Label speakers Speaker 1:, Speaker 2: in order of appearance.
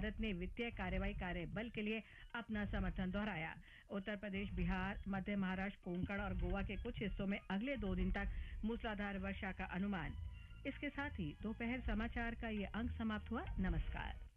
Speaker 1: भारत ने वित्तीय कार्रवाई कार्य बल के लिए अपना समर्थन दोहराया। उत्तर प्रदेश, बिहार, मध्य महाराष्ट्र, कोंकण और गोवा के कुछ हिस्सों में अगले 2 दिन तक मूसलाधार वर्षा का अनुमान। इसके साथ ही दोपहर समाचार का ये अंक समाप्त हुआ। नमस्कार।